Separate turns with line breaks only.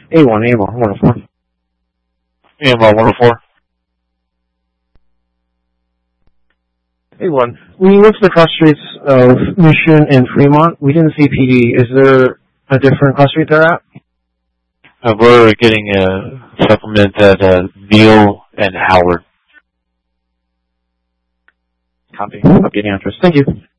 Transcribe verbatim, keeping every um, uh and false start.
A one, A one, one oh four.
A one, one oh four.
A one. We looked at the cross streets of Mission and Fremont. We didn't see P D. Is there a different cross street they're at?
Uh, we're getting a supplement at uh, Neal and Howard.
Copy. Updating address. Thank you.